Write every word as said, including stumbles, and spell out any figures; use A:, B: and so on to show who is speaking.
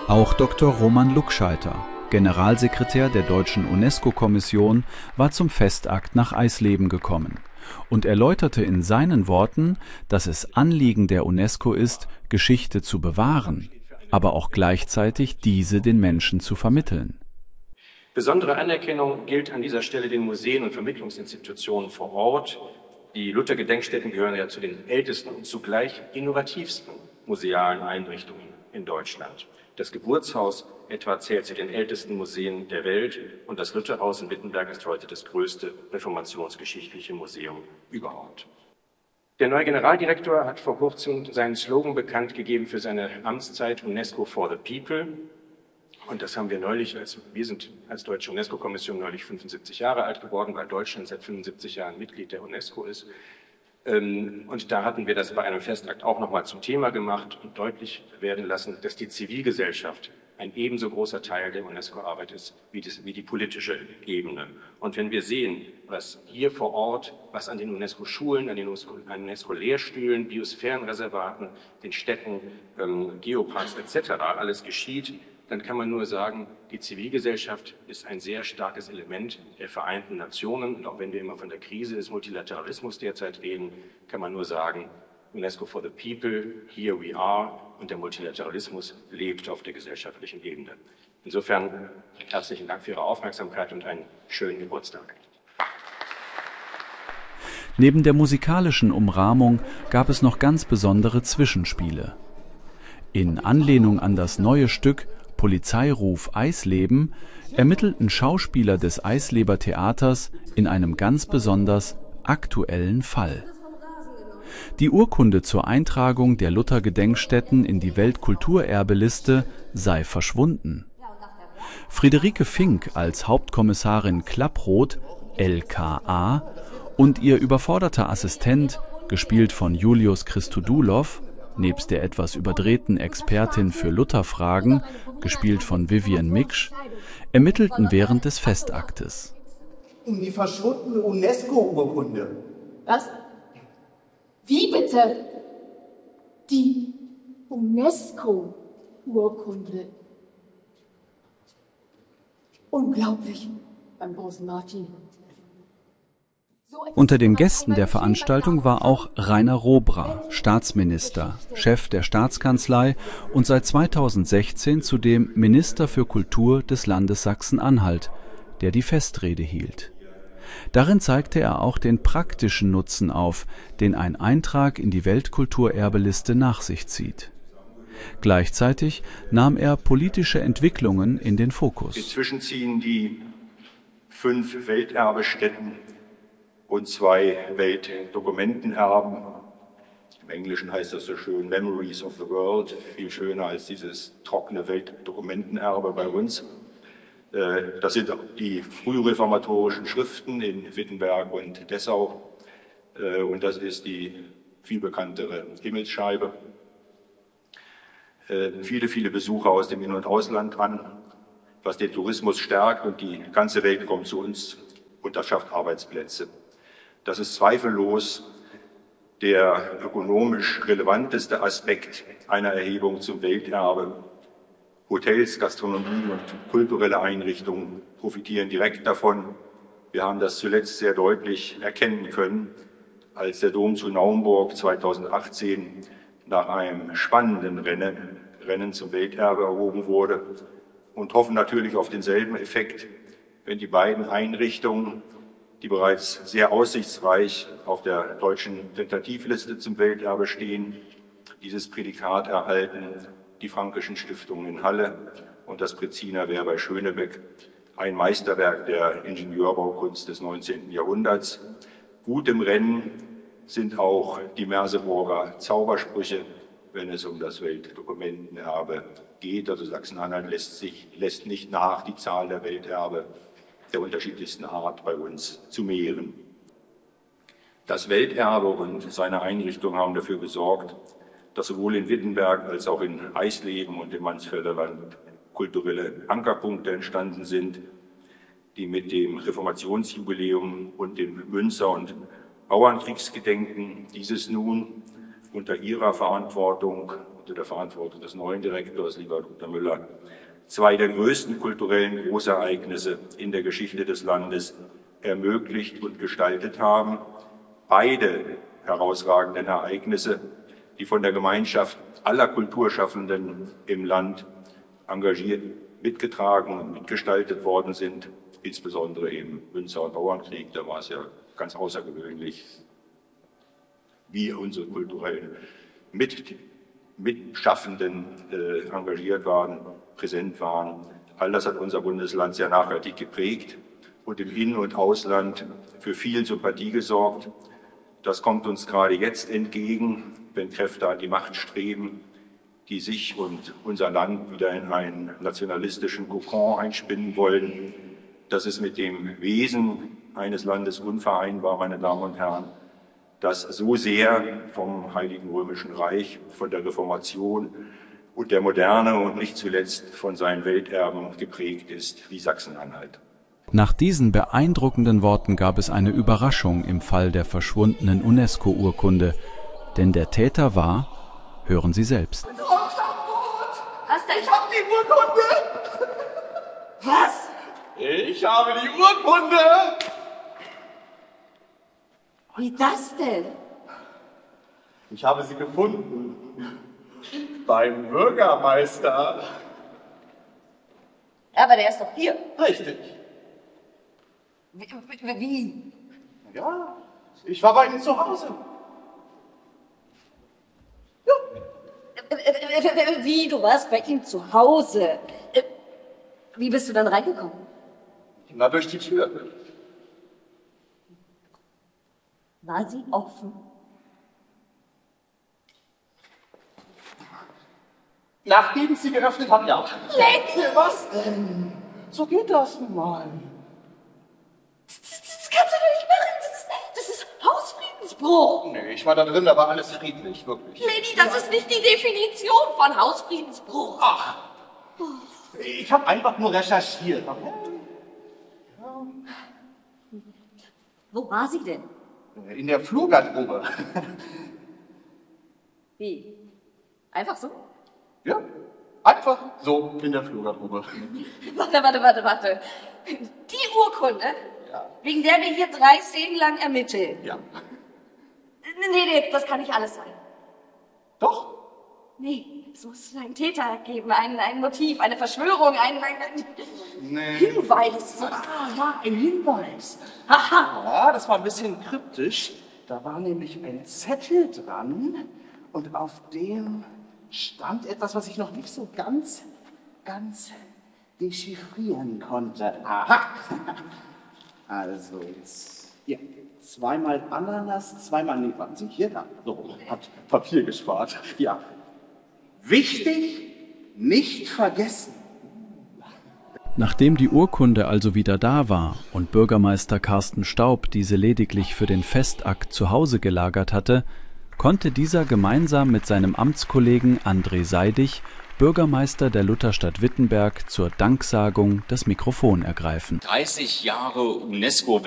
A: Auch Doktor Roman Luckscheiter, Generalsekretär der Deutschen UNESCO-Kommission, war zum Festakt nach Eisleben gekommen und erläuterte in seinen Worten, dass es Anliegen der UNESCO ist, Geschichte zu bewahren, aber auch gleichzeitig diese den Menschen zu vermitteln.
B: Besondere Anerkennung gilt an dieser Stelle den Museen und Vermittlungsinstitutionen vor Ort. Die Luther-Gedenkstätten gehören ja zu den ältesten und zugleich innovativsten musealen Einrichtungen in Deutschland. Das Geburtshaus etwa zählt zu den ältesten Museen der Welt und das Lutherhaus in Wittenberg ist heute das größte reformationsgeschichtliche Museum überhaupt. Der neue Generaldirektor hat vor kurzem seinen Slogan bekannt gegeben für seine Amtszeit UNESCO for the People. Und das haben wir neulich, als, wir sind als Deutsche UNESCO-Kommission neulich fünfundsiebzig Jahre alt geworden, weil Deutschland seit fünfundsiebzig Jahren Mitglied der UNESCO ist. Und da hatten wir das bei einem Festakt auch nochmal zum Thema gemacht und deutlich werden lassen, dass die Zivilgesellschaft ein ebenso großer Teil der UNESCO-Arbeit ist wie, das, wie die politische Ebene. Und wenn wir sehen, was hier vor Ort, was an den UNESCO-Schulen, an den UNESCO-Lehrstühlen, Biosphärenreservaten, den Städten, ähm, Geoparks et cetera alles geschieht, dann kann man nur sagen, die Zivilgesellschaft ist ein sehr starkes Element der Vereinten Nationen. Und auch wenn wir immer von der Krise des Multilateralismus derzeit reden, kann man nur sagen, UNESCO for the People, here we are. Und der Multilateralismus lebt auf der gesellschaftlichen Ebene. Insofern herzlichen Dank für Ihre Aufmerksamkeit und einen schönen Geburtstag.
A: Neben der musikalischen Umrahmung gab es noch ganz besondere Zwischenspiele. In Anlehnung an das neue Stück Polizeiruf Eisleben ermittelten Schauspieler des Eisleber Theaters in einem ganz besonders aktuellen Fall. Die Urkunde zur Eintragung der Luther-Gedenkstätten in die Weltkulturerbeliste sei verschwunden. Friederike Fink als Hauptkommissarin Klapproth, L K A, und ihr überforderter Assistent, gespielt von Julius Christodoulov, nebst der etwas überdrehten Expertin für Lutherfragen, gespielt von Vivian Miksch, ermittelten während des Festaktes.
C: Um die verschwundene UNESCO-Urkunde.
D: Was? Wie bitte? Die UNESCO-Urkunde. Unglaublich, beim großen Martin.
A: Unter den Gästen der Veranstaltung war auch Rainer Robra, Staatsminister, Chef der Staatskanzlei und seit zweitausendsechzehn zudem Minister für Kultur des Landes Sachsen-Anhalt, der die Festrede hielt. Darin zeigte er auch den praktischen Nutzen auf, den ein Eintrag in die Weltkulturerbeliste nach sich zieht. Gleichzeitig nahm er politische Entwicklungen in den Fokus.
E: Inzwischen ziehen die fünf Welterbestätten und zwei Weltdokumentenerben. Im Englischen heißt das so schön Memories of the World, viel schöner als dieses trockene Weltdokumentenerbe bei uns. Das sind die frühreformatorischen Schriften in Wittenberg und Dessau und das ist die viel bekanntere Himmelsscheibe. Viele, viele Besucher aus dem In- und Ausland an, was den Tourismus stärkt und die ganze Welt kommt zu uns und das schafft Arbeitsplätze. Das ist zweifellos der ökonomisch relevanteste Aspekt einer Erhebung zum Welterbe. Hotels, Gastronomie und kulturelle Einrichtungen profitieren direkt davon. Wir haben das zuletzt sehr deutlich erkennen können, als der Dom zu Naumburg zweitausendachtzehn nach einem spannenden Rennen, Rennen zum Welterbe erhoben wurde und hoffen natürlich auf denselben Effekt, wenn die beiden Einrichtungen, die bereits sehr aussichtsreich auf der deutschen Tentativliste zum Welterbe stehen, dieses Prädikat erhalten, die Frankischen Stiftungen in Halle und das Breziner Wehr bei Schönebeck, ein Meisterwerk der Ingenieurbaukunst des neunzehnten Jahrhunderts. Gut im Rennen sind auch die Merseburger Zaubersprüche, wenn es um das Weltdokumentenerbe geht. Also Sachsen-Anhalt lässt sich, lässt nicht nach, die Zahl der Welterbe der unterschiedlichsten Art bei uns zu mehren. Das Welterbe und seine Einrichtung haben dafür gesorgt, dass sowohl in Wittenberg als auch in Eisleben und im Mansfelder Land kulturelle Ankerpunkte entstanden sind, die mit dem Reformationsjubiläum und dem Münzer- und Bauernkriegsgedenken dieses nun unter ihrer Verantwortung unter der Verantwortung des neuen Direktors, lieber Doktor Müller, zwei der größten kulturellen Großereignisse in der Geschichte des Landes ermöglicht und gestaltet haben. Beide herausragenden Ereignisse, die von der Gemeinschaft aller Kulturschaffenden im Land engagiert, mitgetragen und mitgestaltet worden sind, insbesondere im Münzer- und Bauernkrieg. Da war es ja ganz außergewöhnlich, wie unsere kulturellen Mit Mitschaffenden äh, engagiert waren, präsent waren. All das hat unser Bundesland sehr nachhaltig geprägt und im In- und Ausland für viel Sympathie gesorgt. Das kommt uns gerade jetzt entgegen, wenn Kräfte an die Macht streben, die sich und unser Land wieder in einen nationalistischen Kokon einspinnen wollen. Das ist mit dem Wesen eines Landes unvereinbar, meine Damen und Herren, das so sehr vom Heiligen Römischen Reich, von der Reformation und der Moderne und nicht zuletzt von seinen Welterben geprägt ist, wie Sachsen-Anhalt.
A: Nach diesen beeindruckenden Worten gab es eine Überraschung im Fall der verschwundenen UNESCO-Urkunde, denn der Täter war, hören Sie selbst.
D: Was denn?
C: Ich hab die Urkunde!
D: Was?
C: Ich habe die Urkunde!
D: Wie das denn?
C: Ich habe sie gefunden. Beim Bürgermeister.
D: Aber der ist doch hier.
C: Richtig.
D: Wie? wie?
C: Ja, ich war bei ihm zu Hause.
D: Wie, du warst bei ihm zu Hause? Wie bist du dann reingekommen?
C: Na, durch die Tür.
D: War sie offen?
C: Nachdem ich sie geöffnet habe, ja.
D: Lenny!
C: Was denn? So geht das nun mal.
D: Das, das kannst du doch nicht machen. Das ist, das ist Hausfriedensbruch.
C: Nee, ich war da drin, da war alles friedlich, wirklich.
D: Lenny, das ist nicht die Definition von Hausfriedensbruch.
C: Ach, ich habe einfach nur recherchiert. Okay?
D: Wo war sie denn?
C: In der Flurgarderobe.
D: Wie? Einfach so?
C: Ja, einfach so in der Flurgarderobe.
D: Warte, warte, warte, warte. Die Urkunde,
C: Ja.
D: wegen der wir hier drei Szenen lang ermitteln.
C: Ja.
D: Nee, nee, das kann nicht alles sein.
C: Doch?
D: Nee, es muss einen Täter geben, ein, ein Motiv, eine Verschwörung, ein, ein, ein
C: Nee.
D: Hinweis.
C: Ah, ja, ein Hinweis.
D: Aha.
C: Ja, das war ein bisschen kryptisch. Da war nämlich ein Zettel dran und auf dem stand etwas, was ich noch nicht so ganz, ganz dechiffrieren konnte. Aha! Also, jetzt, hier, zweimal Ananas, zweimal, nee, warten Sie, hier, da, so, hat Papier gespart. Ja. Wichtig, nicht vergessen.
A: Nachdem die Urkunde also wieder da war und Bürgermeister Carsten Staub diese lediglich für den Festakt zu Hause gelagert hatte, konnte dieser gemeinsam mit seinem Amtskollegen André Seidig, Bürgermeister der Lutherstadt Wittenberg, zur Danksagung das Mikrofon ergreifen.
F: dreißig Jahre UNESCO